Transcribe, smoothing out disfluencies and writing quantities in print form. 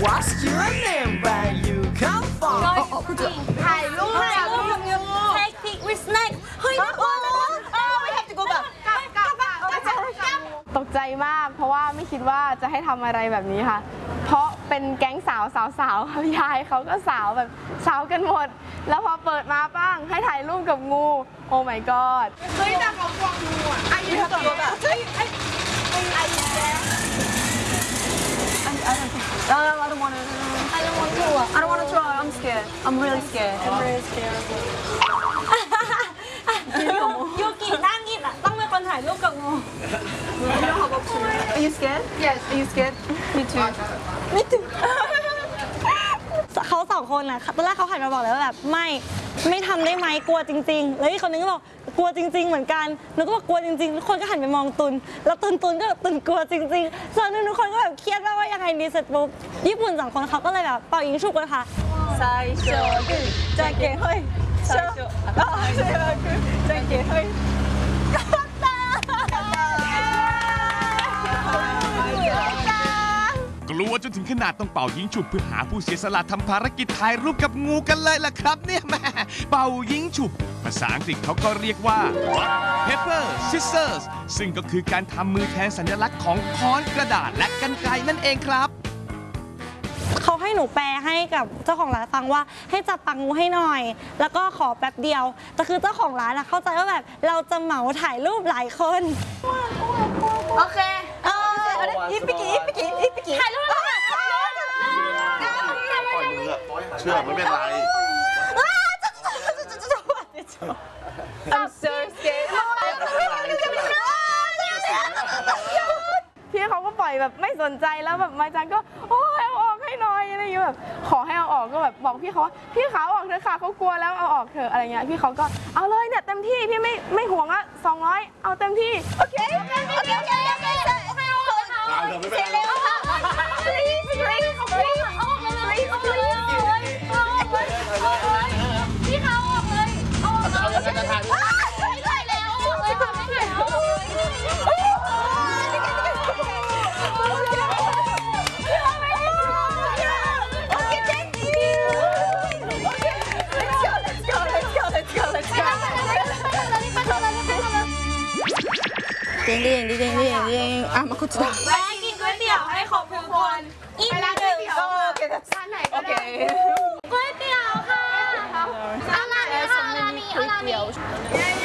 What's your name Where you come from ถ่ายรูปกับงู Take pic with snake เฮ้ยน่ากลัวจังเลยไม่ทำจะกูแบบกลับตกใจมากเพราะว่าไม่คิดว่าจะให้ทำอะไรแบบนี้ค่ะเพราะเป็นแก๊งสาวๆยายเขาก็สาวแบบสาวกันหมดแล้วพอเปิดมาป้างให้ถ่ายรูปกับงูโอ้ my god เฮ้ยแต่เขากลัวงูอ่ะไอ้ยี่ห้อตัวแบบเฮ้ยไอ้I don't want to. I don't want to. I don't want to try. I'm scared. I'm really scared. I'm really scared. ยูกินั่งกินอ่ะต้องเป็นคนถ่ายรูปกับงู Are you scared? Yes. Are you scared? Me too. Me too. เขาสองคนน่ะตอนแรกเขาหันมาบอกเลยว่าแบบไม่ทำได้ไหมกลัวจริงๆแล้วอีกคนนึงก็บอกกลัวจริงๆเหมือนกันหนูก็บอกกลัวจริงๆทุกคนก็หันไปมองตุนแล้วตุนก็ตุนกลัวจริงๆส่วนทุกคนก็แบบเครียดว่ายังไงดีเสร็จปุ๊บญี่ปุ่นสองคนเขาก็เลยแบบเป่ายิงฉุบกันค่ะ最初グーじゃんけんほい最初あ最初グーじゃんけんほい勝ったกลัวจนถึงขนาดต้องเป่ายิงฉุบเพื่อหาผู้เสียสละทำภารกิจถ่ายรูปกับงูกันเลยล่ะครับเนี่ยแม่เป่ายิงฉุบภาษาอังกฤษเขาก็เรียกว่า rock paper scissors ซึ่งก็คือการทำมือแทนสัญลักษณ์ของค้อนกระดาษและกรรไกรนั่นเองครับเขาให้หนูแปลให้กับเจ้าของร้านฟังว่าให้จับปากงูให้หน่อยแล้วก็ขอแป๊บเดียวแต่คือเจ้าของร้านเข้าใจว่าแบบเราจะเหมาถ่ายรูปหลายคนโอเคอีปิกิถ่ายรูปแล้วเชื่อไม่เป็นไร I'm so scared พี่เขาก็ปล่อยแบบไม่สนใจแล้วแบบมาจังก็โอ้ยเอาออกให้หน่อยอะไรอย่างเงี้ยแบบขอให้เอาออกก็แบบบอกพี่เขาว่าพี่ขาเอาออกเถอะค่ะเขากลัวแล้วเอาออกเถอะอะไรเงี้ยพี่เขาก็เอาเลยเนี่ยเต็มที่พี่ไม่ห่วงละ200เอาเต็มที่โอเคพี่เขาออกเลยเอาออกเลยเด้งอ่ะมาคุยกันแวะกินก๋วยเตี๋ยวให้ครบทุกคนอีกนิดนึงร้านไหนก็ได้ก๋วยเตี๋ยวค่ะเอาร้านนี้